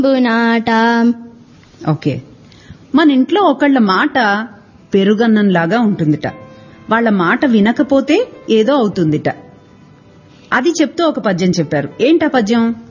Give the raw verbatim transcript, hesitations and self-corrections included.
బునాట. Okay. మన ఇంట్లో ఒకళ్ళ మాట పెరుగన్నంలాగా ఉంటుందిట. వాళ్ల మాట వినకపోతే ఏదో అవుతుందిట. అది చెప్తూ ఒక పద్యం చెప్పారు. ఏంటా పద్యం?